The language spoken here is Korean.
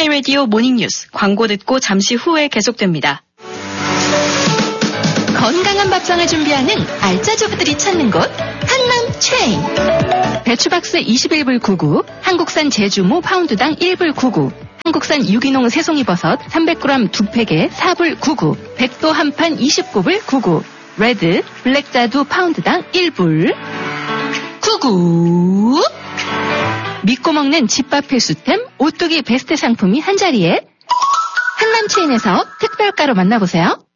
카이라디오 모닝뉴스 광고 듣고 잠시 후에 계속됩니다. 건강한 밥상을 준비하는 알짜주부들이 찾는 곳 한남체인. 배추박스 21불 99, 한국산 제주무 파운드당 1불 99, 한국산 유기농 새송이버섯 300g 2팩에 4불 99, 백도 한판 29불 99, 레드, 블랙자두 파운드당 1불 99. 믿고 먹는 집밥 필수템 오뚜기 베스트 상품이 한자리에 한남체인에서 특별가로 만나보세요.